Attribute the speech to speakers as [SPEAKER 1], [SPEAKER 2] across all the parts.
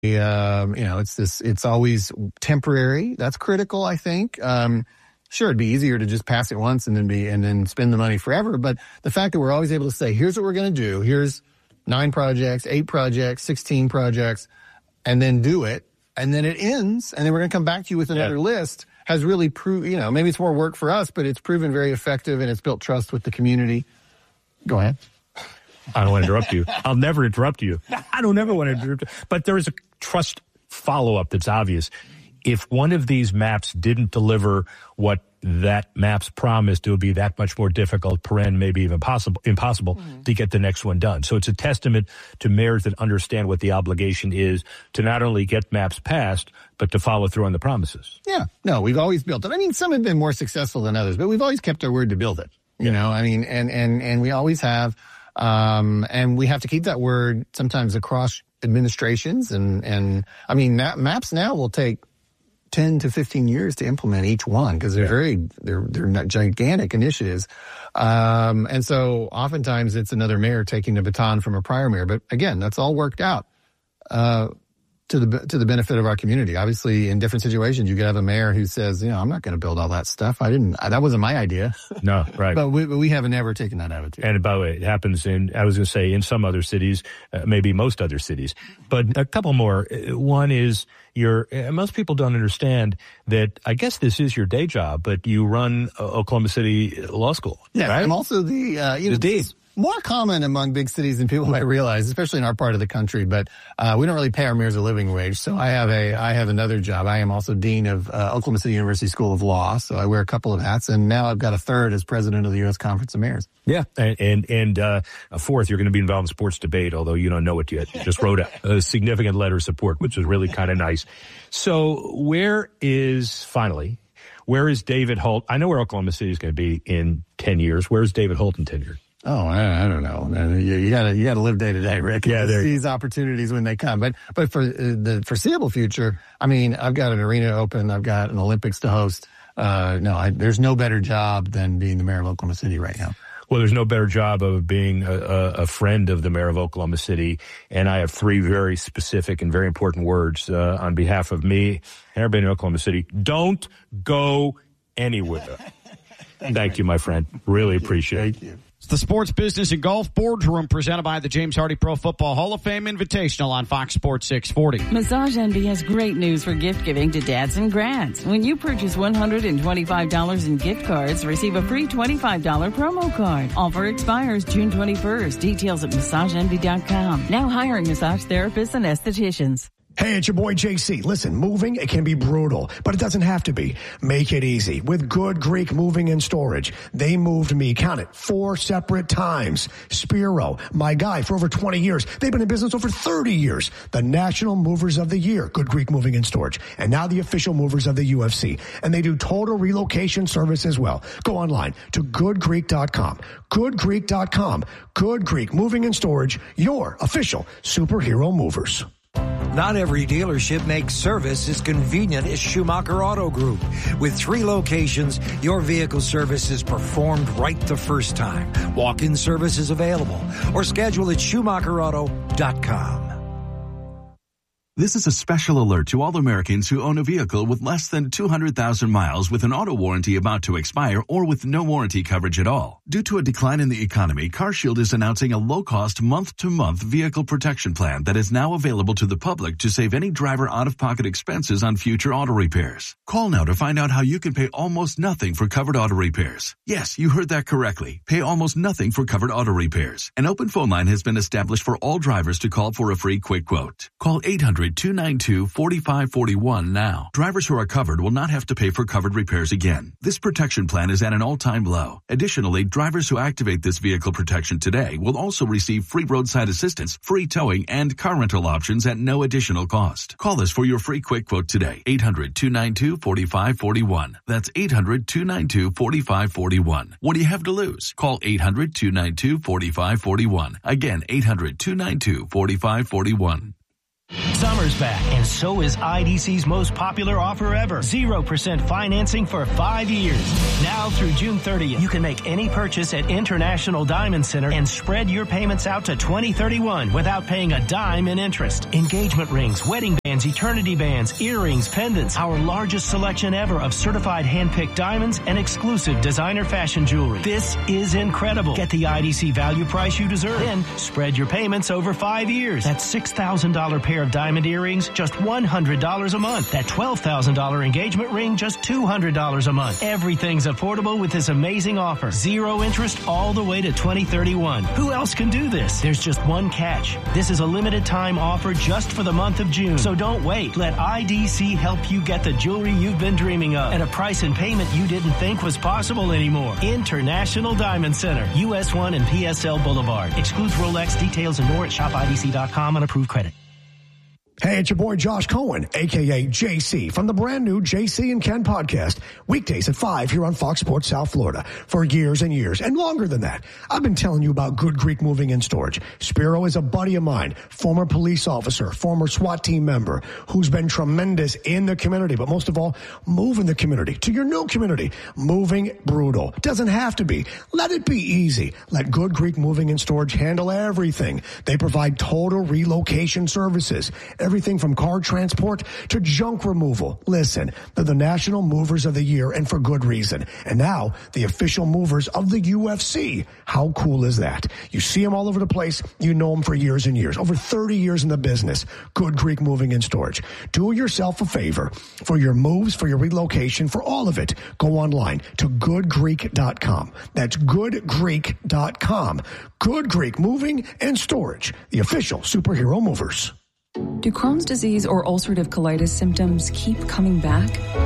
[SPEAKER 1] It's always temporary. That's critical, I think. Sure, it'd be easier to just pass it once and then spend the money forever. But the fact that we're always able to say, here's what we're going to do. Here's 9 projects, 8 projects, 16 projects, and then do it. And then it ends. And then we're going to come back to you with another list has really proved, maybe it's more work for us, but it's proven very effective and it's built trust with the community. Go ahead.
[SPEAKER 2] I don't want to interrupt you. I'll never interrupt you. I don't ever want to interrupt you. But there is a trust follow-up that's obvious. If one of these maps didn't deliver what that map's promised, it would be that much more difficult, maybe even impossible to get the next one done. So it's a testament to mayors that understand what the obligation is to not only get maps passed, but to follow through on the promises.
[SPEAKER 1] Yeah. No, we've always built it. I mean, some have been more successful than others, but we've always kept our word to build it. And we always have. And we have to keep that word sometimes across administrations. And I mean, maps now will take 10 to 15 years to implement each one because they're not gigantic initiatives. And so oftentimes it's another mayor taking the baton from a prior mayor. But again, that's all worked out, to the benefit of our community. Obviously, in different situations, you could have a mayor who says, I'm not going to build all that stuff. That wasn't my idea.
[SPEAKER 2] No, right.
[SPEAKER 1] But we haven't ever taken that attitude.
[SPEAKER 2] And by the way, it happens in some other cities, maybe most other cities. But a couple more. One is most people don't understand that I guess this is your day job, but you run Oklahoma City Law School.
[SPEAKER 1] Yeah,
[SPEAKER 2] right?
[SPEAKER 1] I'm also the dean. More common among big cities than people might realize, especially in our part of the country. But we don't really pay our mayors a living wage. So I have another job. I am also dean of Oklahoma City University School of Law. So I wear a couple of hats, and now I've got a third as president of the U.S. Conference of Mayors.
[SPEAKER 2] Yeah, and a fourth, you're going to be involved in sports debate, although you don't know it yet. You just wrote a significant letter of support, which is really kind of nice. So where is David Holt? I know where Oklahoma City is going to be in 10 years. Where's David Holt in 10 years?
[SPEAKER 1] Oh, I don't know. You gotta live day to day, Rick.
[SPEAKER 2] Yeah,
[SPEAKER 1] these opportunities when they come. But for the foreseeable future, I mean, I've got an arena open. I've got an Olympics to host. There's no better job than being the mayor of Oklahoma City right now.
[SPEAKER 2] Well, there's no better job of being a friend of the mayor of Oklahoma City. And I have 3 very specific and very important words on behalf of me and everybody in Oklahoma City. Don't go anywhere. Thank you, my friend. Really appreciate it.
[SPEAKER 1] Thank you.
[SPEAKER 3] It's the Sports Business and Golf Boardroom presented by the James Hardy Pro Football Hall of Fame Invitational on Fox Sports 640.
[SPEAKER 4] Massage Envy has great news for gift giving to dads and grads. When you purchase $125 in gift cards, receive a free $25 promo card. Offer expires June 21st. Details at massageenvy.com. Now hiring massage therapists and estheticians.
[SPEAKER 5] Hey, it's your boy JC. Listen, moving, it can be brutal, but it doesn't have to be. Make it easy with Good Greek Moving and Storage. They moved me, count it, 4 separate times. Spiro, my guy for over 20 years. They've been in business over 30 years. The National Movers of the Year, Good Greek Moving and Storage. And now the official movers of the UFC. And they do total relocation service as well. Go online to goodgreek.com. Goodgreek.com. Good Greek Moving and Storage, your official superhero movers.
[SPEAKER 6] Not every dealership makes service as convenient as Schumacher Auto Group. With 3 locations, your vehicle service is performed right the first time. Walk-in service is available or schedule at SchumacherAuto.com.
[SPEAKER 7] This is a special alert to all Americans who own a vehicle with less than 200,000 miles with an auto warranty about to expire or with no warranty coverage at all. Due to a decline in the economy, CarShield is announcing a low-cost month-to-month vehicle protection plan that is now available to the public to save any driver out-of-pocket expenses on future auto repairs. Call now to find out how you can pay almost nothing for covered auto repairs. Yes, you heard that correctly. Pay almost nothing for covered auto repairs. An open phone line has been established for all drivers to call for a free quick quote. Call 800-292-4541 now. Drivers who are covered will not have to pay for covered repairs again. This protection plan is at an all-time low. Additionally, drivers who activate this vehicle protection today will also receive free roadside assistance, free towing, and car rental options at no additional cost. Call us for your free quick quote today. 800-292-4541. That's 800-292-4541. What do you have to lose? Call 800-292-4541. Again, 800-292-4541.
[SPEAKER 8] Summer's back, and so is IDC's most popular offer ever. 0% financing for 5 years. Now through June 30th, you can make any purchase at International Diamond Center and spread your payments out to 2031 without paying a dime in interest. Engagement rings, wedding bands, eternity bands, earrings, pendants, our largest selection ever of certified hand-picked diamonds and exclusive designer fashion jewelry. This is incredible. Get the IDC value price you deserve. Then spread your payments over 5 years. That $6,000 pair of diamond earrings, just $100 a month. That $12,000 engagement ring, just $200 a month. Everything's affordable with this amazing offer. 0 interest all the way to 2031. Who else can do this? There's just one catch. This is a limited time offer just for the month of June. So don't wait. Let IDC help you get the jewelry you've been dreaming of at a price and payment you didn't think was possible anymore. International Diamond Center, US 1 and PSL Boulevard. Excludes Rolex. Details and more at shopidc.com on approved credit.
[SPEAKER 5] Hey, it's your boy Josh Cohen, a.k.a. JC, from the brand new JC and Ken podcast, weekdays at 5 here on Fox Sports South Florida. For years and years, and longer than that, I've been telling you about Good Greek Moving and Storage. Spiro is a buddy of mine, former police officer, former SWAT team member, who's been tremendous in the community, but most of all, moving the community to your new community. Moving brutal. Doesn't have to be. Let it be easy. Let Good Greek Moving and Storage handle everything. They provide total relocation services. Everything from car transport to junk removal. Listen, they're the National Movers of the Year, and for good reason. And now, the official movers of the UFC. How cool is that? You see them all over the place. You know them for years and years. Over 30 years in the business. Good Greek Moving and Storage. Do yourself a favor. For your moves, for your relocation, for all of it, go online to goodgreek.com. That's goodgreek.com. Good Greek Moving and Storage. The official superhero movers.
[SPEAKER 9] Do Crohn's disease or ulcerative colitis symptoms keep coming back?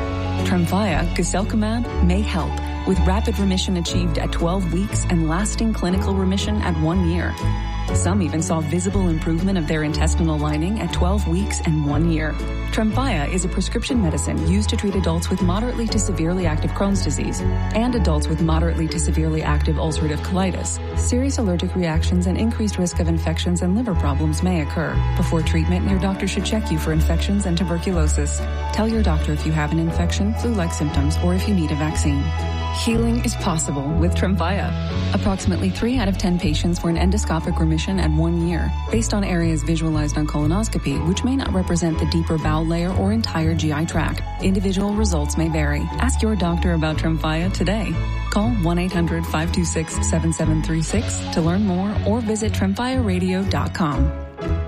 [SPEAKER 9] Tremfya, guselkumab, may help, with rapid remission achieved at 12 weeks and lasting clinical remission at 1 year. Some even saw visible improvement of their intestinal lining at 12 weeks and 1 year. Tremfya is a prescription medicine used to treat adults with moderately to severely active Crohn's disease and adults with moderately to severely active ulcerative colitis. Serious allergic reactions and increased risk of infections and liver problems may occur. Before treatment, your doctor should check you for infections and tuberculosis. Tell your doctor if you have an infection, flu-like symptoms, or if you need a vaccine. Healing is possible with Tremfya. Approximately 3 out of 10 patients were in endoscopic remission at 1 year, based on areas visualized on colonoscopy, which may not represent the deeper bowel layer or entire GI tract. Individual results may vary. Ask your doctor about Tremfya today. Call 1-800-526-7736 to learn more or visit tremfyaradio.com.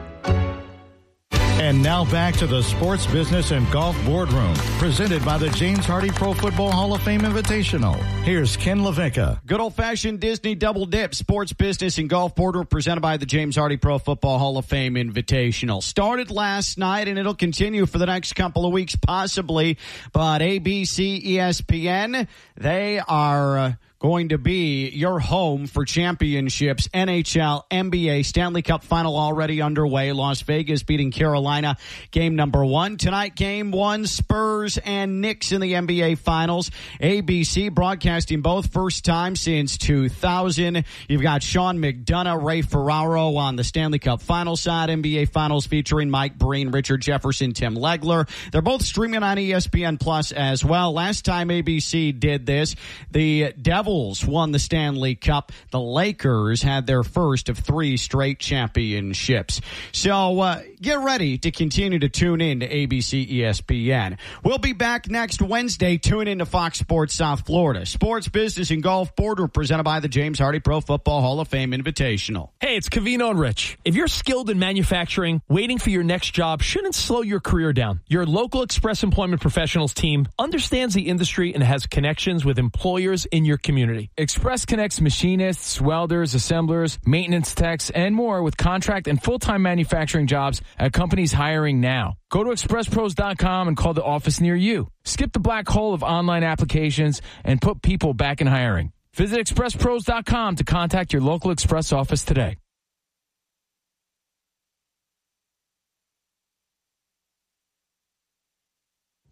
[SPEAKER 3] And now back to the Sports Business and Golf Boardroom, presented by the James Hardy Pro Football Hall of Fame Invitational. Here's Ken LaVicka. Good old-fashioned Disney double dip, Sports Business and Golf Boardroom, presented by the James Hardy Pro Football Hall of Fame Invitational. Started last night, and it'll continue for the next couple of weeks, possibly. But ABC, ESPN, they are going to be your home for championships. NHL, NBA, Stanley Cup final already underway. Las Vegas beating Carolina, game number 1. Tonight, game 1, Spurs and Knicks in the NBA finals. ABC broadcasting both, first time since 2000. You've got Sean McDonough, Ray Ferraro on the Stanley Cup final side. NBA finals featuring Mike Breen, Richard Jefferson, Tim Legler. They're both streaming on ESPN Plus as well. Last time ABC did this, the Devils won the Stanley Cup. The Lakers had their first of 3 straight championships. So get ready to continue to tune in to ABC ESPN. We'll be back next Wednesday. Tune in to Fox Sports South Florida. Sports, Business, and Golf Boardroom, presented by the James Hardy Pro Football Hall of Fame Invitational.
[SPEAKER 10] Hey, it's Covino and Rich. If you're skilled in manufacturing, waiting for your next job shouldn't slow your career down. Your local Express Employment Professionals team understands the industry and has connections with employers in your community.
[SPEAKER 11] Express connects machinists, welders, assemblers, maintenance techs, and more with contract and full-time manufacturing jobs at companies hiring now. Go to expresspros.com and call the office near you. Skip the black hole of online applications and put people back in hiring. Visit expresspros.com to contact your local Express office today.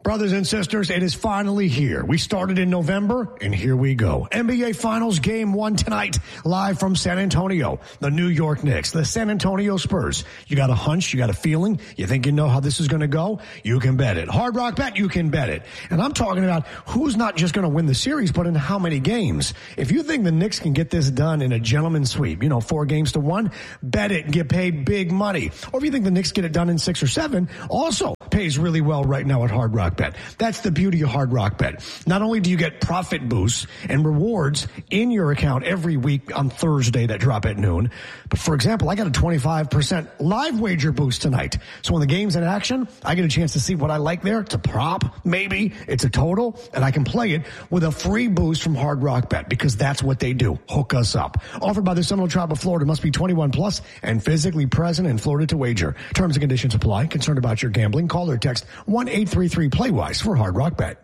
[SPEAKER 5] Brothers and sisters, it is finally here. We started in November, and here we go. NBA Finals Game 1 tonight, live from San Antonio. The New York Knicks, the San Antonio Spurs. You got a hunch, you got a feeling, you think you know how this is going to go? You can bet it. Hard Rock Bet, you can bet it. And I'm talking about who's not just going to win the series, but in how many games. If you think the Knicks can get this done in a gentleman's sweep, 4-1, bet it and get paid big money. Or if you think the Knicks get it done in 6 or 7, also pays really well right now at Hard Rock Bet. That's the beauty of Hard Rock Bet. Not only do you get profit boosts and rewards in your account every week on Thursday that drop at noon, but for example, I got a 25% live wager boost tonight. So when the game's in action, I get a chance to see what I like there. It's a prop, maybe it's a total, and I can play it with a free boost from Hard Rock Bet because that's what they do. Hook us up. Offered by the Seminole Tribe of Florida. Must be 21 plus and physically present in Florida to wager. Terms and conditions apply. Concerned about your gambling? Call or text 1-833-PLAY-WISE for Hard Rock Bet.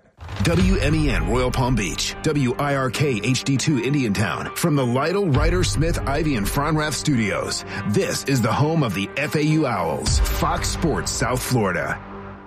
[SPEAKER 12] WMEN Royal Palm Beach, WIRK HD2 Indiantown. From the Lytle, Ryder, Smith, Ivy, and Fronrath studios, this is the home of the FAU Owls, Fox Sports South Florida.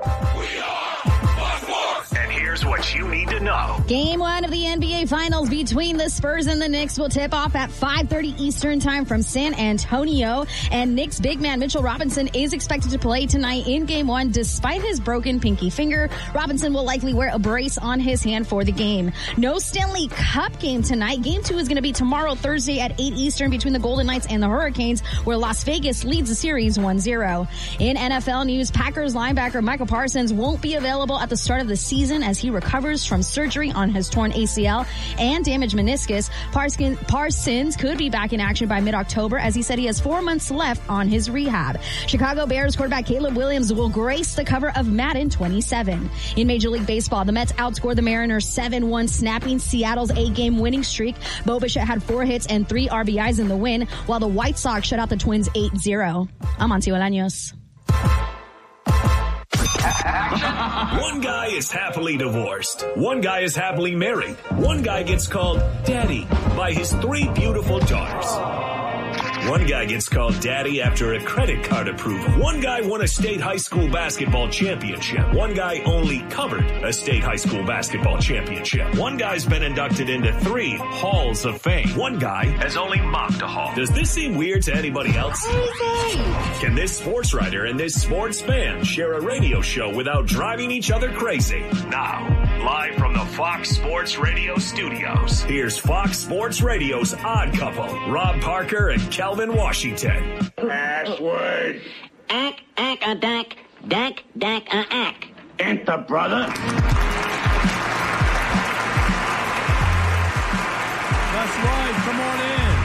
[SPEAKER 13] We are Fox Sports! And here's what you need to know.
[SPEAKER 14] Game 1 of the NBA Finals between the Spurs and the Knicks will tip off at 5:30 Eastern Time from San Antonio. And Knicks big man Mitchell Robinson is expected to play tonight in Game 1 despite his broken pinky finger. Robinson will likely wear a brace on his hand for the game. No Stanley Cup game tonight. Game 2 is going to be tomorrow, Thursday at 8 Eastern between the Golden Knights and the Hurricanes, where Las Vegas leads the series 1-0. In NFL news, Packers linebacker Michael Parsons won't be available at the start of the season as he recovers from surgery on his torn ACL and damaged meniscus. Parsons could be back in action by mid-October, as he said he has 4 months left on his rehab. Chicago Bears quarterback Caleb Williams will grace the cover of Madden 27. In Major League Baseball, the Mets outscored the Mariners 7-1, snapping Seattle's 8-game winning streak. Bo Bichette had 4 hits and 3 RBIs in the win, while the White Sox shut out the Twins 8-0. I'm Auntie Bolaños.
[SPEAKER 13] One guy is happily divorced. One guy is happily married. One guy gets called daddy by his 3 beautiful daughters. One guy gets called daddy after a credit card approval. One guy won a state high school basketball championship. One guy only covered a state high school basketball championship. One guy's been inducted into 3 halls of fame. One guy has only mopped a hall. Does this seem weird to anybody else? Can this sports writer and this sports fan share a radio show without driving each other crazy? Now, live from the Fox Sports Radio studios, here's Fox Sports Radio's Odd Couple, Rob Parker and Calvin Washington.
[SPEAKER 15] Password.
[SPEAKER 16] Ack, a dack, dack, a ack.
[SPEAKER 15] Enter, brother.
[SPEAKER 17] That's right. Come on in.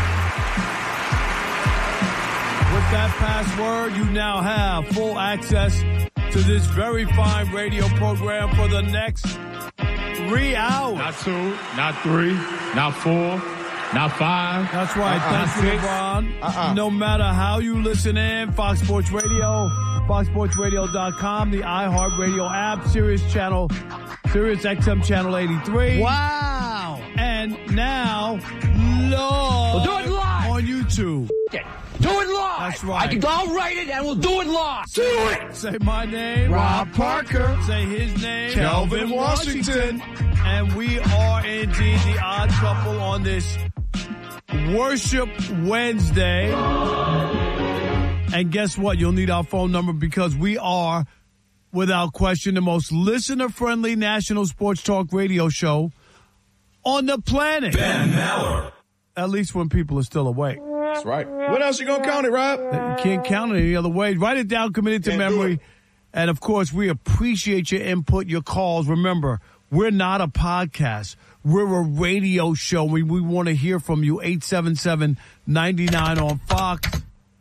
[SPEAKER 17] With that password, you now have full access to this very fine radio program for the next 3 hours.
[SPEAKER 18] Not 2, not 3, not 4. Not 5.
[SPEAKER 17] That's right. Thank you, LeBron. No matter how you listen in, Fox Sports Radio, foxsportsradio.com, the iHeartRadio app, Sirius XM Channel 83.
[SPEAKER 19] Wow.
[SPEAKER 17] And now, live.
[SPEAKER 19] We'll do it live.
[SPEAKER 17] On YouTube.
[SPEAKER 19] Do it live.
[SPEAKER 17] That's right.
[SPEAKER 19] I'll write it and we'll do it live.
[SPEAKER 17] Do it. Say my name.
[SPEAKER 19] Rob Parker.
[SPEAKER 17] Say his name.
[SPEAKER 19] Calvin Washington.
[SPEAKER 17] And we are indeed the odd couple on this Worship Wednesday. And guess what? You'll need our phone number because we are, without question, the most listener-friendly national sports talk radio show on the planet.
[SPEAKER 13] Ben Maller.
[SPEAKER 17] At least when people are still awake.
[SPEAKER 18] That's right. What else you gonna count it, Rob?
[SPEAKER 17] You can't count it any other way. Write it down, commit it to memory. And, of course, we appreciate your input, your calls. Remember, we're not a podcast. We're a radio show. We want to hear from you. 877-99 on Fox.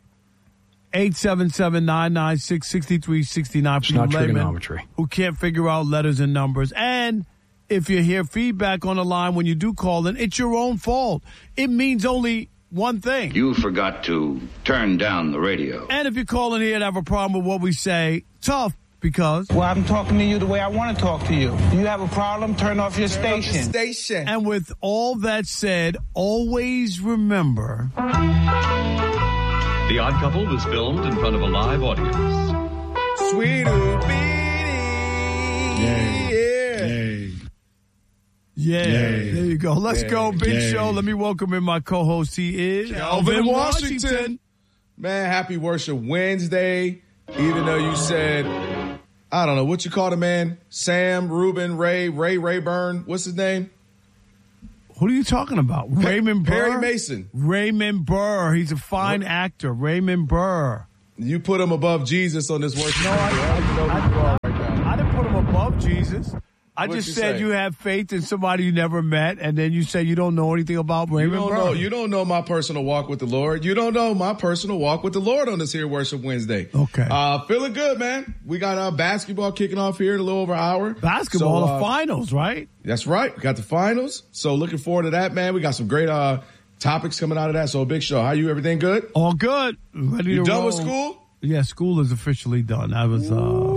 [SPEAKER 17] 877-996-6369 for you laymen who can't figure out letters and numbers. And if you hear feedback on the line when you do call in, it's your own fault. It means only one thing.
[SPEAKER 20] You forgot to turn down the radio.
[SPEAKER 17] And if you call in here and have a problem with what we say, tough. Because?
[SPEAKER 21] Well, I'm talking to you the way I want to talk to you. You have a problem, turn off your station.
[SPEAKER 17] And with all that said, always remember.
[SPEAKER 22] The Odd Couple was filmed in front of a live audience.
[SPEAKER 18] Sweet
[SPEAKER 17] Yeah, there you go. Let's go, Big Show. Let me welcome in my co-host. He is
[SPEAKER 2] Calvin Washington. Man, happy Worship Wednesday. Even though you said, I don't know, what you call the man? Sam, Ruben, Rayburn. What's his name?
[SPEAKER 17] Who are you talking about? Raymond Burr?
[SPEAKER 2] Perry Mason.
[SPEAKER 17] Raymond Burr. He's a fine actor. Raymond Burr.
[SPEAKER 2] You put him above Jesus on this worship.
[SPEAKER 17] No, I didn't put him above Jesus. I just said you have faith in somebody you never met, and then you say you don't know anything about Raymond Burr.
[SPEAKER 2] You don't know my personal walk with the Lord. You don't know my personal walk with the Lord on this here Worship Wednesday.
[SPEAKER 17] Okay.
[SPEAKER 2] Feeling good, man. We got basketball kicking off here in a little over an hour.
[SPEAKER 17] Basketball, the finals, right?
[SPEAKER 2] That's right. We got the finals. So looking forward to that, man. We got some great topics coming out of that. So Big Show, how you? Everything good?
[SPEAKER 17] All good. Ready
[SPEAKER 2] you
[SPEAKER 17] to
[SPEAKER 2] done
[SPEAKER 17] roll.
[SPEAKER 2] with school?
[SPEAKER 17] Yeah, school is officially done. I was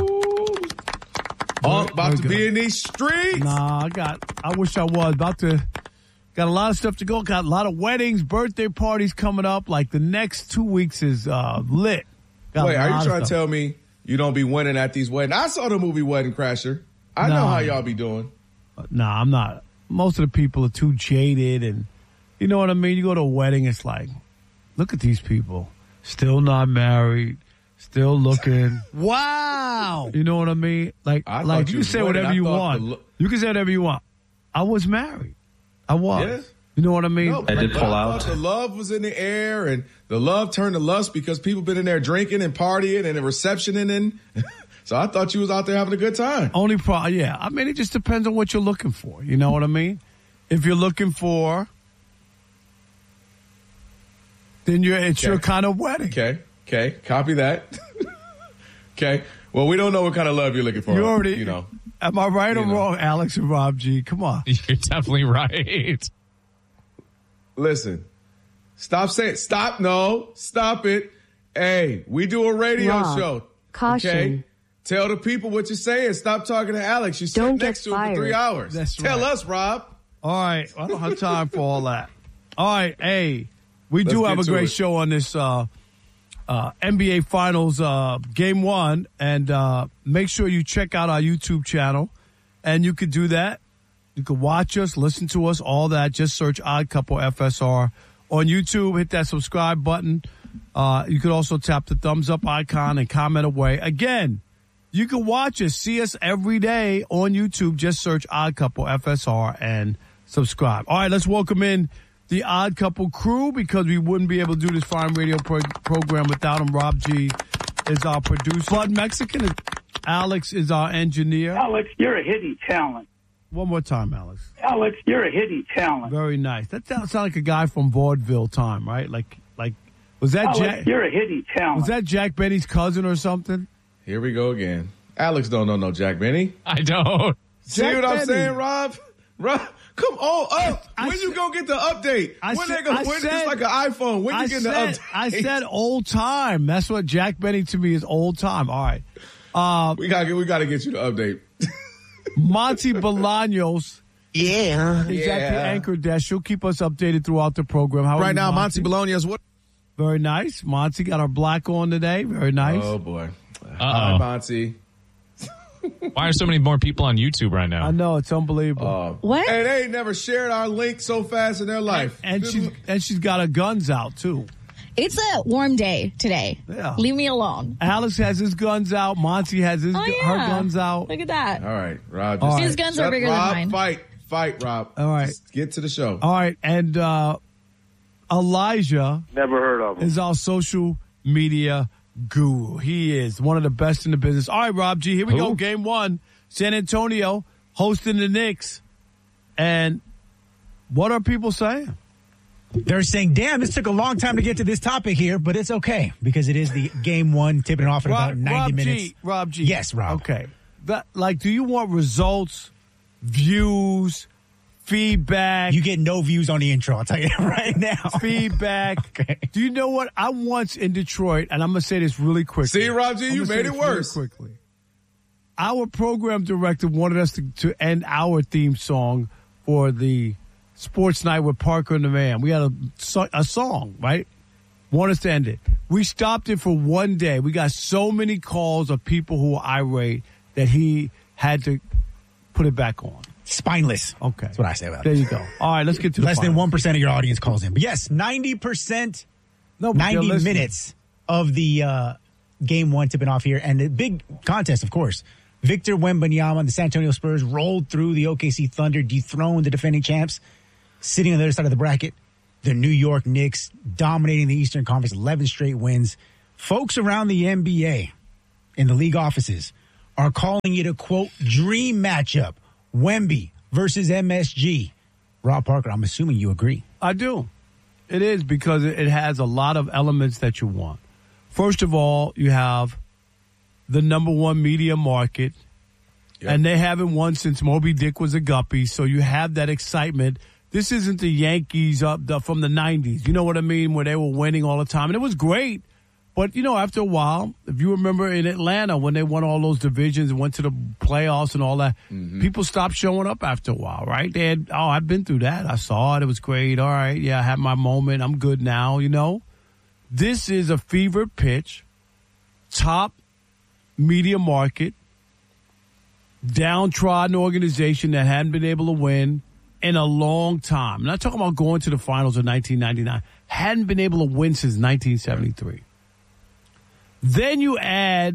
[SPEAKER 2] about to be in these streets.
[SPEAKER 17] Nah, I wish I was got a lot of stuff to go. Got a lot of weddings, birthday parties coming up. Like the next 2 weeks is lit.
[SPEAKER 2] Wait, are you trying to tell me you don't be winning at these weddings? I saw the movie Wedding Crasher. I know how y'all be doing.
[SPEAKER 17] Nah, I'm not. Most of the people are too jaded, and you know what I mean? You go to a wedding, it's like, look at these people. Still not married. Still looking.
[SPEAKER 19] Wow.
[SPEAKER 17] You know what I mean? Like you can say whatever you want. You can say whatever you want. I was married. I was.
[SPEAKER 2] Yeah.
[SPEAKER 17] You know what I mean?
[SPEAKER 2] No, I did pull out. The love was in the air, and the love turned to lust because people been in there drinking and partying and the reception and so I thought you was out there having a good time.
[SPEAKER 17] Yeah. I mean, it just depends on what you're looking for. You know what I mean? If you're looking for, then it's your kind of wedding.
[SPEAKER 2] Okay, copy that. Okay, well, we don't know what kind of love you're looking for.
[SPEAKER 17] Am I right or wrong, Alex and Rob G? Come on.
[SPEAKER 10] You're definitely right.
[SPEAKER 2] Listen, stop it. Hey, we do a radio show.
[SPEAKER 22] Caution.
[SPEAKER 2] Okay? Tell the people what you're saying. Stop talking to Alex. You sit next to him for 3 hours. Tell us, Rob.
[SPEAKER 17] All right, I don't have time for all that. All right, hey, we do have a great show on this NBA Finals Game 1, and make sure you check out our YouTube channel, and you could do that. You can watch us, listen to us, all that. Just search Odd Couple FSR on YouTube. Hit that subscribe button. You could also tap the thumbs up icon and comment away. Again, you can watch us, see us every day on YouTube. Just search Odd Couple FSR and subscribe. All right, let's welcome in the Odd Couple crew, because we wouldn't be able to do this fine radio program without him. Rob G is our producer. Blood Mexican. Alex is our engineer.
[SPEAKER 23] Alex, you're a hidden talent.
[SPEAKER 17] One more time, Alex.
[SPEAKER 23] Alex, you're a hidden talent.
[SPEAKER 17] Very nice. That sounds like a guy from vaudeville time, right? Like was that
[SPEAKER 23] Alex,
[SPEAKER 17] Jack?
[SPEAKER 23] You're a hidden talent.
[SPEAKER 17] Was that Jack Benny's cousin or something?
[SPEAKER 2] Here we go again. Alex don't know no Jack Benny.
[SPEAKER 10] I don't.
[SPEAKER 2] See what I'm saying, Rob? Rob, come on up. When you gonna get the update? It's like an iPhone. When you get the update?
[SPEAKER 17] I said old time. That's what Jack Benny to me is, old time. All right.
[SPEAKER 2] We gotta get you the update.
[SPEAKER 17] Monty Bolaños. Yeah. Is at the anchor desk. She'll keep us updated throughout the program. How
[SPEAKER 24] right now, Monty Bolaños. What?
[SPEAKER 17] Very nice. Monty got our black on today. Very nice.
[SPEAKER 2] Oh, boy. Hi, Monty.
[SPEAKER 10] Why are so many more people on YouTube right now?
[SPEAKER 17] I know, it's unbelievable.
[SPEAKER 14] What?
[SPEAKER 2] Hey, they ain't never shared our link so fast in their life.
[SPEAKER 17] And she's got her guns out, too.
[SPEAKER 14] It's a warm day today.
[SPEAKER 17] Yeah.
[SPEAKER 14] Leave me alone.
[SPEAKER 17] Alex has his guns out. Monty has her guns out.
[SPEAKER 14] Look at that.
[SPEAKER 2] All right, Rob.
[SPEAKER 14] His guns are bigger than mine.
[SPEAKER 2] Fight, Rob.
[SPEAKER 17] All right.
[SPEAKER 2] Just get to the show.
[SPEAKER 17] All right. And Elijah.
[SPEAKER 25] Never heard of him.
[SPEAKER 17] Is our social media guru. He is one of the best in the business. All right, Rob G, here we go. Game 1. San Antonio hosting the Knicks. And what are people saying?
[SPEAKER 26] They're saying, damn, this took a long time to get to this topic here, but it's okay because it is the Game 1, tipping it off in about 90 minutes.
[SPEAKER 17] Rob G.
[SPEAKER 26] Yes, Rob.
[SPEAKER 17] Okay. Do you want results, views, feedback?
[SPEAKER 26] You get no views on the intro, I'll tell you that right now.
[SPEAKER 17] Feedback. Okay. Do you know what? I once in Detroit, and I'm going to say this really quickly.
[SPEAKER 2] See, Rob G, you made it worse.
[SPEAKER 17] Really quickly. Our program director wanted us to end our theme song for the Sports Night with Parker and the Man. We had a song, right? Want us to end it. We stopped it for one day. We got so many calls of people who were irate that he had to put it back on.
[SPEAKER 26] Spineless.
[SPEAKER 17] Okay.
[SPEAKER 26] That's what I say about
[SPEAKER 17] There
[SPEAKER 26] it.
[SPEAKER 17] you go. All right, let's get to the
[SPEAKER 26] Less than
[SPEAKER 17] finals.
[SPEAKER 26] 1% of your audience calls in. But yes, 90%,
[SPEAKER 17] No, but
[SPEAKER 26] 90
[SPEAKER 17] they're listening.
[SPEAKER 26] minutes of the game one tipping off here. And the big contest, of course. Victor Wembanyama, the San Antonio Spurs, rolled through the OKC Thunder, dethroned the defending champs, sitting on the other side of the bracket. The New York Knicks dominating the Eastern Conference, 11 straight wins. Folks around the NBA in the league offices are calling it a, quote, dream matchup. Wemby versus MSG. Rob Parker, I'm assuming you agree.
[SPEAKER 17] I do. It is because it has a lot of elements that you want. First of all, you have the number one media market, and they haven't won since Moby Dick was a guppy, so you have that excitement. This isn't the Yankees from the 90s, you know what I mean, where they were winning all the time. And it was great, but, after a while, if you remember in Atlanta when they won all those divisions and went to the playoffs and all that, people stopped showing up after a while, right? They had, I've been through that. I saw it. It was great. All right, yeah, I had my moment. I'm good now, This is a fever pitch, top media market, downtrodden organization that hadn't been able to win in a long time. I'm not talking about going to the finals in 1999. Hadn't been able to win since 1973. Then you add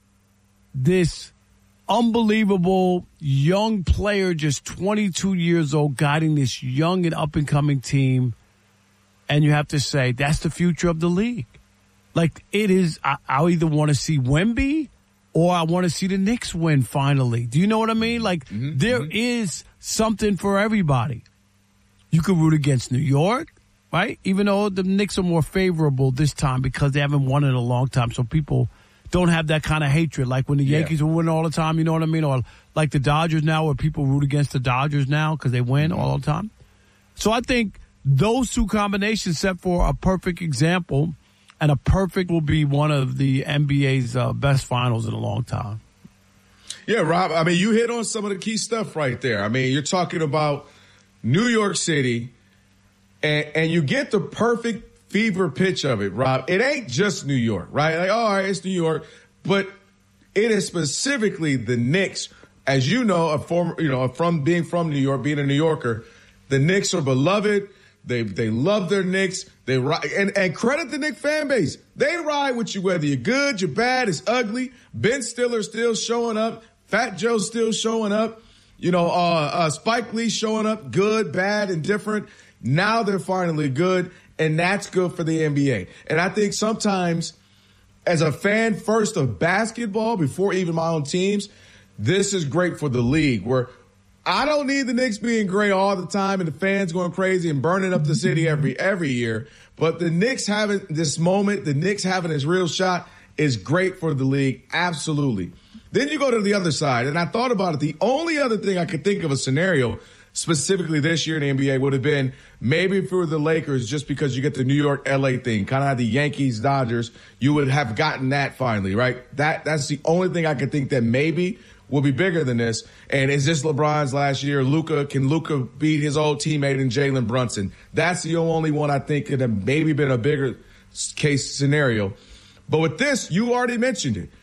[SPEAKER 17] this unbelievable young player, just 22 years old, guiding this young and up-and-coming team, and you have to say, that's the future of the league. Like, it is, I either want to see Wemby or I want to see the Knicks win finally. Do you know what I mean? Like, there is something for everybody. You could root against New York, right? Even though the Knicks are more favorable this time because they haven't won in a long time. So people don't have that kind of hatred. Like when the Yankees were winning all the time, you know what I mean? Or like the Dodgers now, where people root against the Dodgers now because they win all the time. So I think those two combinations set for a perfect example, and a perfect will be one of the NBA's best finals in a long time.
[SPEAKER 2] Yeah, Rob, I mean, you hit on some of the key stuff right there. I mean, you're talking about New York City, and you get the perfect fever pitch of it, Rob. It ain't just New York, right? Like, all right, it's New York, but it is specifically the Knicks. As you know, from being from New York, being a New Yorker, the Knicks are beloved. They love their Knicks. They ride, and credit the Knicks fan base. They ride with you whether you're good, you're bad, it's ugly. Ben Stiller's still showing up. Fat Joe's still showing up. Spike Lee showing up, good, bad, and different. Now they're finally good, and that's good for the NBA. And I think sometimes, as a fan first of basketball, before even my own teams, this is great for the league, where I don't need the Knicks being great all the time and the fans going crazy and burning up the city every year. But the Knicks having this moment, the Knicks having this real shot is great for the league. Absolutely. Then you go to the other side, and I thought about it. The only other thing I could think of a scenario specifically this year in the NBA would have been maybe for the Lakers, just because you get the New York, LA thing, kind of had the Yankees, Dodgers, you would have gotten that finally, right? That's the only thing I could think that maybe will be bigger than this. And is this LeBron's last year? Can Luka beat his old teammate in Jalen Brunson? That's the only one I think could have maybe been a bigger case scenario. But with this, you already mentioned it.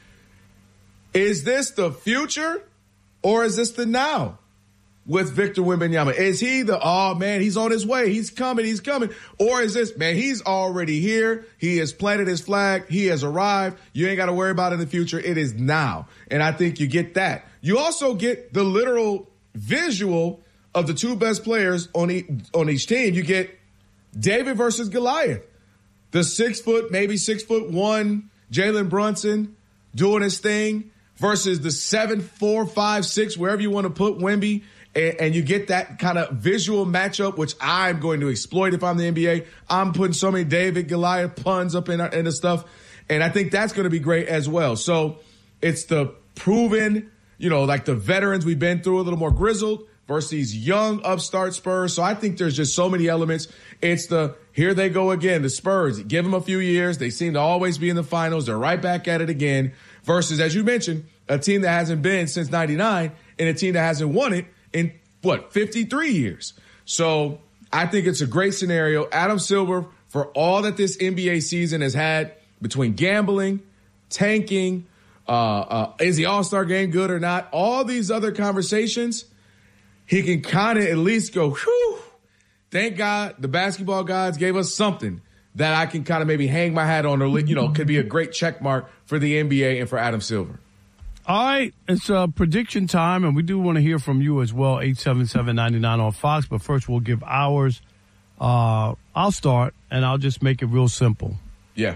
[SPEAKER 2] Is this the future or is this the now with Victor Wembanyama? Is he he's on his way, he's coming. Or is this, man, he's already here. He has planted his flag. He has arrived. You ain't got to worry about it in the future. It is now. And I think you get that. You also get the literal visual of the two best players on each team. You get David versus Goliath. The 6 foot, maybe 6'1" Jalen Brunson doing his thing versus the 7'4", 5'6", wherever you want to put Wemby. And you get that kind of visual matchup, which I'm going to exploit if I'm the NBA. I'm putting so many David Goliath puns up in the stuff. And I think that's going to be great as well. So it's the proven, like the veterans we've been through, a little more grizzled versus these young upstart Spurs. So I think there's just so many elements. It's here they go again, the Spurs. Give them a few years. They seem to always be in the finals. They're right back at it again versus, as you mentioned, a team that hasn't been since 99 and a team that hasn't won it in 53 years. So I think it's a great scenario. Adam Silver, for all that this NBA season has had between gambling, tanking, Is the All-Star game good or not? All these other conversations, he can kind of at least go, whew, thank God the basketball gods gave us something that I can kind of maybe hang my hat on, or, could be a great check mark for the NBA and for Adam Silver.
[SPEAKER 17] All right, it's prediction time, and we do want to hear from you as well, 877-99 on Fox. But first, we'll give ours. I'll start, and I'll just make it real simple.
[SPEAKER 2] Yeah.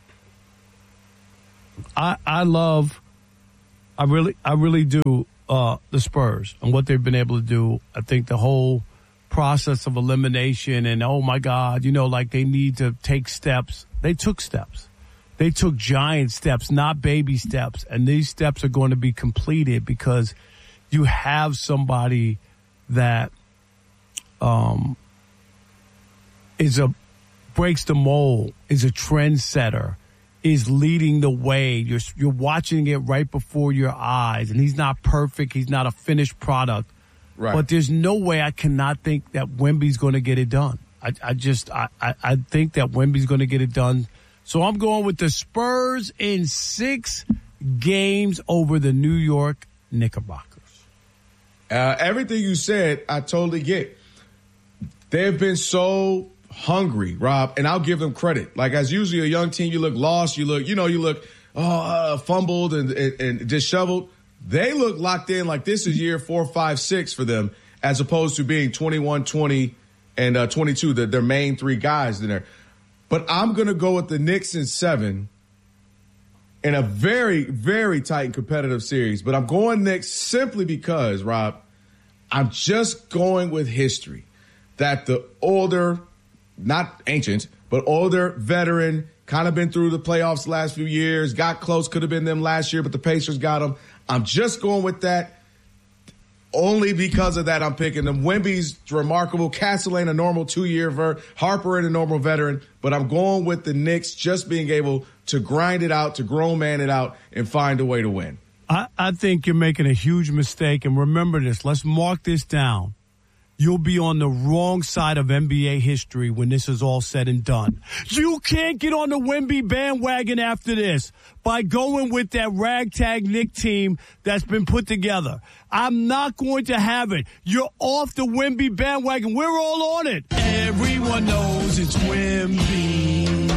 [SPEAKER 17] I really do the Spurs and what they've been able to do. I think the whole process of elimination and, oh, my God, like they need to take steps. They took steps. They took giant steps, not baby steps. And these steps are going to be completed because you have somebody that breaks the mold, is a trendsetter, is leading the way. You're watching it right before your eyes. And he's not perfect. He's not a finished product. Right. But there's no way I cannot think that Wemby's going to get it done. I think that Wemby's going to get it done. So I'm going with the Spurs in 6 games over the New York Knickerbockers.
[SPEAKER 2] Everything you said, I totally get. They've been so hungry, Rob, and I'll give them credit. Like, as usually a young team, you look lost, you look fumbled and disheveled. They look locked in like this is year 4, 5, 6 for them, as opposed to being 21, 20, and 22, their main 3 guys in there. But I'm going to go with the Knicks in 7 in a very, very tight and competitive series. But I'm going Knicks simply because, Rob, I'm just going with history. That the older, not ancient, but older veteran, kind of been through the playoffs the last few years, got close, could have been them last year, but the Pacers got them. I'm just going with that. Only because of that, I'm picking them. Wemby's remarkable. Castle ain't a normal 2-year Harper ain't a normal veteran. But I'm going with the Knicks just being able to grind it out, to grown man it out, and find a way to win.
[SPEAKER 17] I think you're making a huge mistake. And remember this. Let's mark this down. You'll be on the wrong side of NBA history when this is all said and done. You can't get on the Wemby bandwagon after this by going with that ragtag Knick team that's been put together. I'm not going to have it. You're off the Wemby bandwagon. We're all on it. Everyone knows it's Wemby.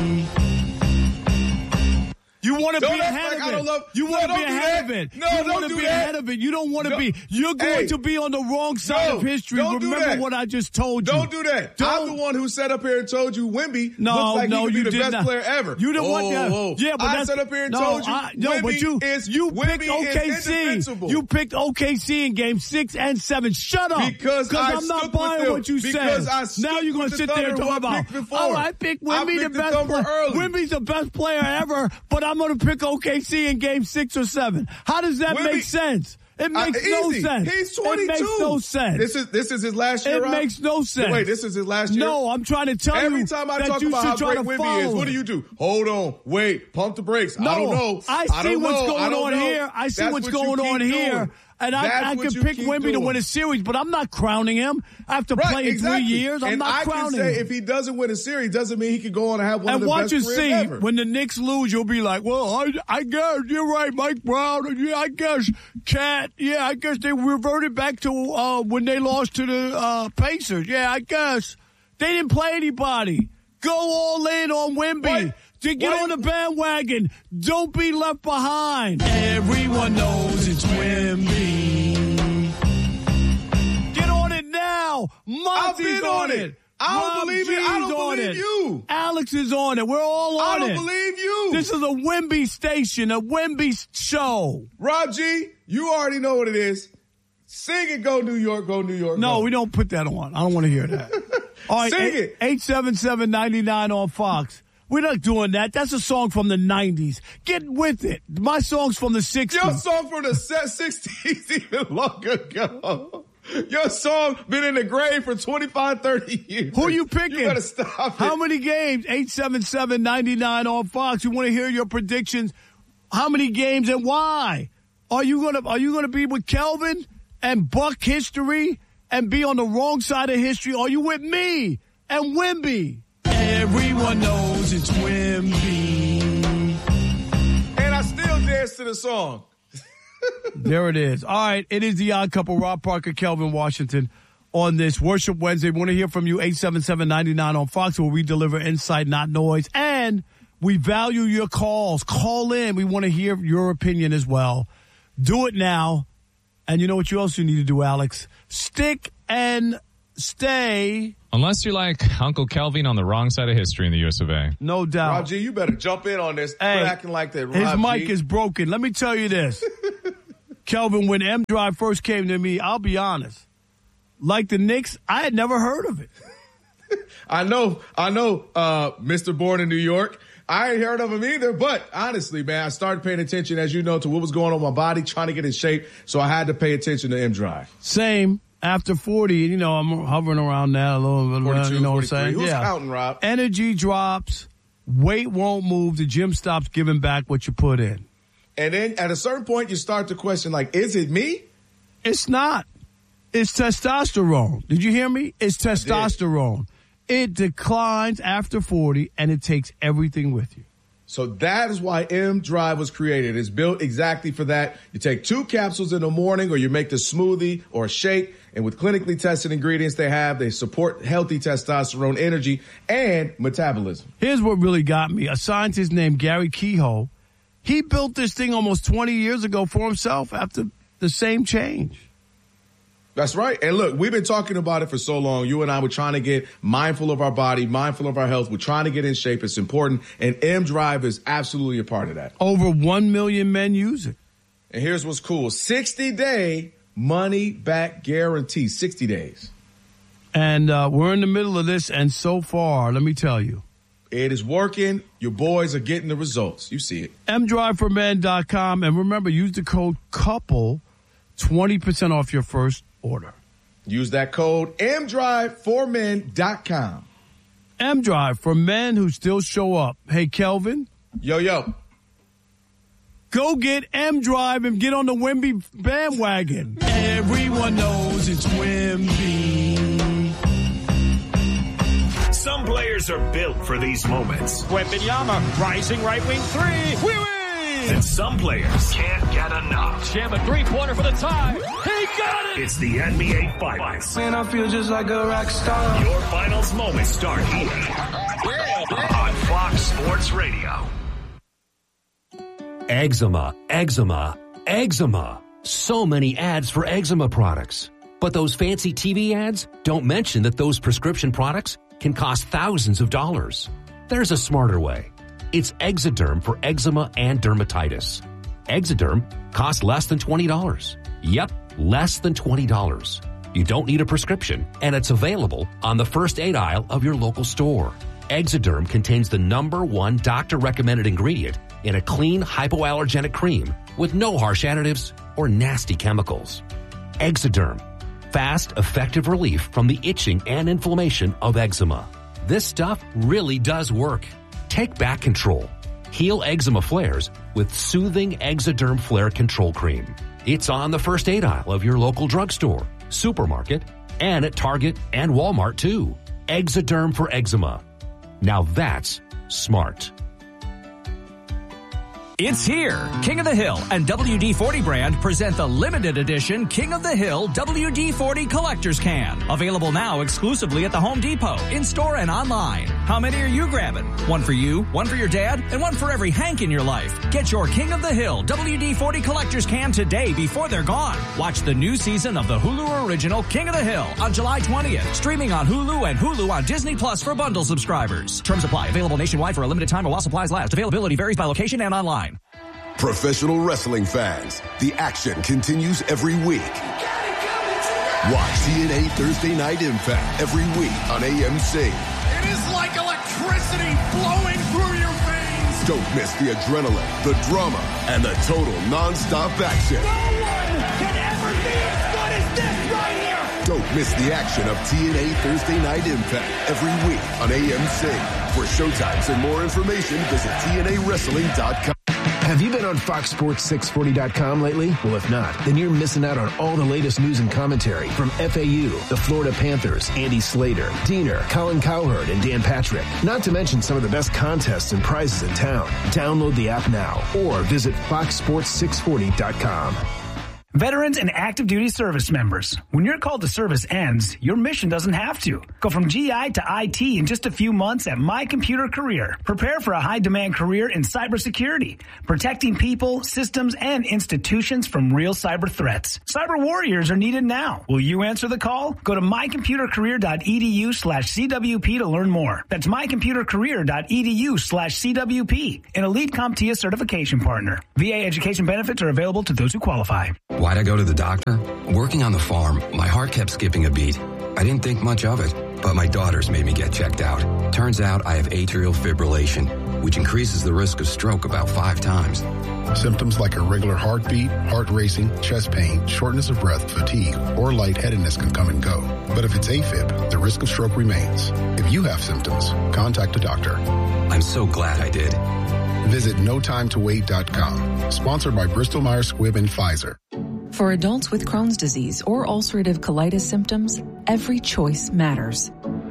[SPEAKER 17] You want to be ahead of it. You want to be ahead of it.
[SPEAKER 2] No,
[SPEAKER 17] you want to be ahead of it. You don't want to be. You're going to be on the wrong side of history. Remember what I just told you.
[SPEAKER 2] Don't do that. I'm the one who sat up here and told you Wemby looks like he could be the best player ever.
[SPEAKER 17] You didn't want that.
[SPEAKER 2] Yeah, but I sat up here and told you Wemby is invincible.
[SPEAKER 17] You picked OKC in game 6 and 7. Shut up.
[SPEAKER 2] Because
[SPEAKER 17] I'm not buying what you said. Now you're going to sit there and talk about, I picked Wemby the best player. Wemby's the best player ever, but I'm going to pick OKC in game 6 or 7. How does that make sense? It makes no sense.
[SPEAKER 2] He's 22.
[SPEAKER 17] It makes no sense.
[SPEAKER 2] This is his last year.
[SPEAKER 17] It makes no sense.
[SPEAKER 2] Wait, this is his last year?
[SPEAKER 17] No, I'm trying to tell you.
[SPEAKER 2] Every time I talk about how great Wemby is, what do? Hold on. Wait. Pump the brakes.
[SPEAKER 17] No,
[SPEAKER 2] I don't know.
[SPEAKER 17] I see what's going on here. I see what's going on here. And I can pick Wemby to win a series, but I'm not crowning him after playing 3 years. I'm not crowning him.
[SPEAKER 2] If he doesn't win a series, doesn't mean he could go on and have one of the best careers ever. And watch you see,
[SPEAKER 17] when the Knicks lose, you'll be like, well, I guess you're right, Mike Brown. Yeah, I guess Cat. Yeah, I guess they reverted back to when they lost to the Pacers. Yeah, I guess they didn't play anybody. Go all in on Wemby. To get on the bandwagon. Don't be left behind. Everyone knows it's Wemby. Get on it now. Monty's
[SPEAKER 2] I've been on it. I don't believe it. I don't believe you.
[SPEAKER 17] Alex is on it. We're all on it.
[SPEAKER 2] I don't believe you.
[SPEAKER 17] This is a Wemby station, a Wemby show.
[SPEAKER 2] Rob G, you already know what it is. Sing it, go New York, go New York.
[SPEAKER 17] No, we don't put that on. I don't want to hear that. All right,
[SPEAKER 2] sing it.
[SPEAKER 17] 877-99 on Fox. We're not doing that. That's a song from the 90s. Get with it. My song's from the 60s.
[SPEAKER 2] Your song from the 60s even long ago. Your song been in the grave for 25, 30 years.
[SPEAKER 17] Who you picking?
[SPEAKER 2] You better stop it.
[SPEAKER 17] How many games? 877-99 on Fox. You want to hear your predictions? How many games and why? Are you gonna be with Kelvin and buck history and be on the wrong side of history? Are you with me and Wemby? Everyone knows it's Wemby.
[SPEAKER 2] And I still dare dance to the song.
[SPEAKER 17] There it is. All right, it is the Odd Couple, Rob Parker, Kelvin Washington, on this Worship Wednesday. We want to hear from you, 877-99 on Fox, where we deliver insight, not noise. And we value your calls. Call in. We want to hear your opinion as well. Do it now. And you know what you also need to do, Alex? Stick and stay.
[SPEAKER 1] Unless you're like Uncle Kelvin on the wrong side of history in the US of A.
[SPEAKER 17] No doubt.
[SPEAKER 2] Rob G, you better jump in on this.
[SPEAKER 17] Hey,
[SPEAKER 2] Quit acting like that, Rob
[SPEAKER 17] his mic
[SPEAKER 2] G.
[SPEAKER 17] is broken. Let me tell you this. Kelvin, when M Drive first came to me, I'll be honest. Like the Knicks, I had never heard of it.
[SPEAKER 2] I know, Mr. Born in New York. I ain't heard of him either, but honestly, man, I started paying attention, as you know, to what was going on in my body, trying to get in shape, so I had to pay attention to M Drive.
[SPEAKER 17] Same. After 40, I'm hovering around now a little bit.
[SPEAKER 2] 42,
[SPEAKER 17] you know
[SPEAKER 2] 43.
[SPEAKER 17] what I'm saying?
[SPEAKER 2] Who's counting, Rob?
[SPEAKER 17] Energy drops, weight won't move, the gym stops giving back what you put in.
[SPEAKER 2] And then at a certain point, you start to question, like, is it me?
[SPEAKER 17] It's not. It's testosterone. Did you hear me? It's testosterone. It declines after 40, and it takes everything with you.
[SPEAKER 2] So that is why M Drive was created. It's built exactly for that. You take 2 capsules in the morning, or you make the smoothie or a shake, and with clinically tested ingredients they support healthy testosterone, energy, and metabolism.
[SPEAKER 17] Here's what really got me. A scientist named Gary Kehoe, he built this thing almost 20 years ago for himself after the same change.
[SPEAKER 2] That's right. And look, we've been talking about it for so long. You and I were trying to get mindful of our body, mindful of our health. We're trying to get in shape. It's important. And M Drive is absolutely a part of that.
[SPEAKER 17] Over 1 million men use it.
[SPEAKER 2] And here's what's cool. 60-day money-back guarantee. 60 days.
[SPEAKER 17] And we're in the middle of this, and so far, let me tell you.
[SPEAKER 2] It is working. Your boys are getting the results. You see it.
[SPEAKER 17] mdriveformen.com. And remember, use the code COUPLE, 20% off your first order.
[SPEAKER 2] Use that code mdriveformen.com.
[SPEAKER 17] M-Drive for men who still show up. Hey, Kelvin.
[SPEAKER 2] Yo.
[SPEAKER 17] Go get M-Drive and get on the Wemby bandwagon. Everyone knows it's Wemby.
[SPEAKER 13] Some players are built for these moments.
[SPEAKER 19] Wembanyama, rising right wing three. We win!
[SPEAKER 13] And some players can't get enough.
[SPEAKER 19] Jam a three-pointer for the tie. He got it!
[SPEAKER 13] It's the NBA Finals.
[SPEAKER 19] Man, I feel just like a rock star.
[SPEAKER 13] Your finals moments start here on Fox Sports Radio.
[SPEAKER 4] Eczema. So many ads for eczema products. But those fancy TV ads don't mention that those prescription products can cost thousands of dollars. There's a smarter way. It's Exoderm for eczema and dermatitis. Exoderm costs less than $20. Yep, less than $20. You don't need a prescription, and it's available on the first aid aisle of your local store. Exoderm contains the #1 doctor-recommended ingredient in a clean, hypoallergenic cream with no harsh additives or nasty chemicals. Exoderm. Fast, effective relief from the itching and inflammation of eczema. This stuff really does work. Take back control. Heal eczema flares with soothing Exoderm Flare Control Cream. It's on the first aid aisle of your local drugstore, supermarket, and at Target and Walmart too. Exoderm for eczema. Now that's smart.
[SPEAKER 6] It's here. King of the Hill and WD-40 brand present the limited edition King of the Hill WD-40 Collector's Can. Available now exclusively at the Home Depot, in-store and online. How many are you grabbing? One for you, one for your dad, and one for every Hank in your life. Get your King of the Hill WD-40 Collector's Can today before they're gone. Watch the new season of the Hulu original King of the Hill on July 20th. Streaming on Hulu and Hulu on Disney Plus for bundle subscribers. Terms apply. Available nationwide for a limited time while supplies last. Availability varies by location and online.
[SPEAKER 22] Professional wrestling fans, the action continues every week. Watch TNA Thursday Night Impact every week on AMC.
[SPEAKER 19] It is like electricity flowing through your veins.
[SPEAKER 22] Don't miss the adrenaline, the drama, and the total non-stop action.
[SPEAKER 19] No one can ever be as good as this right here.
[SPEAKER 22] Don't miss the action of TNA Thursday Night Impact every week on AMC. For showtimes and more information, visit TNAWrestling.com.
[SPEAKER 12] Have you been on FoxSports640.com lately? Well, if not, then you're missing out on all the latest news and commentary from FAU, the Florida Panthers, Andy Slater, Diener, Colin Cowherd, and Dan Patrick. Not to mention some of the best contests and prizes in town. Download the app now or visit FoxSports640.com.
[SPEAKER 3] Veterans and active duty service members, when your call to service ends, your mission doesn't have to. Go from GI to IT in just a few months at My Computer Career. Prepare for a high-demand career in cybersecurity, protecting people, systems, and institutions from real cyber threats. Cyber warriors are needed now. Will you answer the call? Go to mycomputercareer.edu/CWP to learn more. That's mycomputercareer.edu/CWP, an elite CompTIA certification partner. VA education benefits are available to those who qualify.
[SPEAKER 7] Why'd I go to the doctor? Working on the farm, my heart kept skipping a beat. I didn't think much of it, but my daughters made me get checked out. Turns out I have atrial fibrillation, which increases the risk of stroke about 5 times.
[SPEAKER 8] Symptoms like irregular heartbeat, heart racing, chest pain, shortness of breath, fatigue, or lightheadedness can come and go. But if it's AFib, the risk of stroke remains. If you have symptoms, contact a doctor.
[SPEAKER 7] I'm so glad I did.
[SPEAKER 8] Visit NoTimeToWait.com. Sponsored by Bristol Myers Squibb and Pfizer.
[SPEAKER 9] For adults with Crohn's disease or ulcerative colitis symptoms, every choice matters.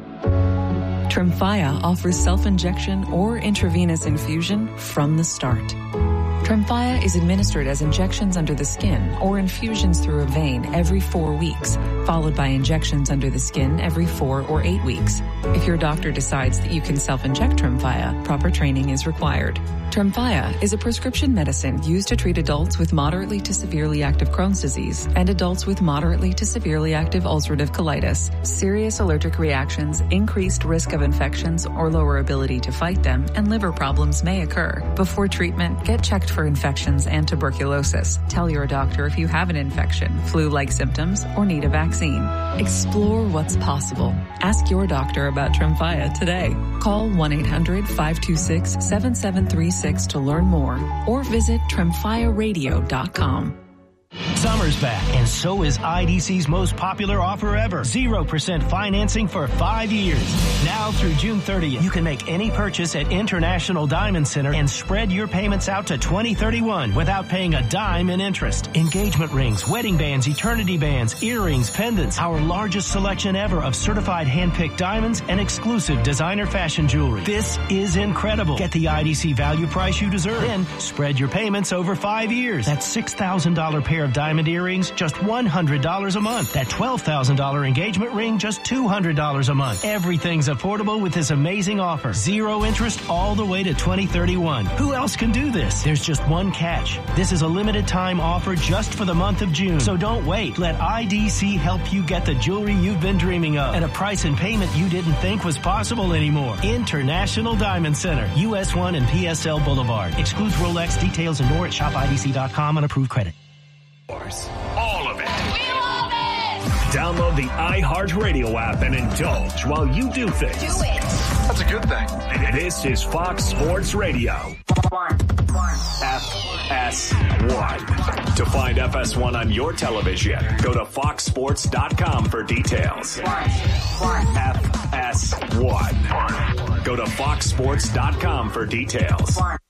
[SPEAKER 9] Tremfya offers self-injection or intravenous infusion from the start. Tremfya is administered as injections under the skin or infusions through a vein every 4 weeks, followed by injections under the skin every 4 or 8 weeks. If your doctor decides that you can self-inject Tremfya, proper training is required. Tremfya is a prescription medicine used to treat adults with moderately to severely active Crohn's disease and adults with moderately to severely active ulcerative colitis. Serious allergic reactions, increased risk of infections or lower ability to fight them, and liver problems may occur. Before treatment, get checked for infections and tuberculosis. Tell your doctor if you have an infection, flu-like symptoms, or need a vaccine. Explore what's possible. Ask your doctor about Tremfya today. Call 1-800-526-7736 to learn more or visit TremfyaRadio.com.
[SPEAKER 24] Summer's back, and so is IDC's most popular offer ever. 0% financing for 5 years. Now through June 30th, you can make any purchase at International Diamond Center and spread your payments out to 2031 without paying a dime in interest. Engagement rings, wedding bands, eternity bands, earrings, pendants, our largest selection ever of certified hand-picked diamonds and exclusive designer fashion jewelry. This is incredible. Get the IDC value price you deserve. Then spread your payments over 5 years. That's $6,000 pair of diamond earrings, just $100 a month. That $12,000 engagement ring, just $200 a month. Everything's affordable with this amazing offer. 0 interest all the way to 2031. Who else can do this? There's just one catch. This is a limited time offer just for the month of June. So don't wait. Let IDC help you get the jewelry you've been dreaming of at a price and payment you didn't think was possible anymore. International Diamond Center, US 1 and PSL Boulevard. Excludes Rolex. Details and more at shopidc.com on approved credit.
[SPEAKER 13] All of it. We love it! Download the iHeartRadio app and indulge while you do things.
[SPEAKER 19] Do it. That's a good thing.
[SPEAKER 13] This is Fox Sports Radio. FS1. To find FS1 on your television, go to foxsports.com for details. FS1. Go to foxsports.com for details.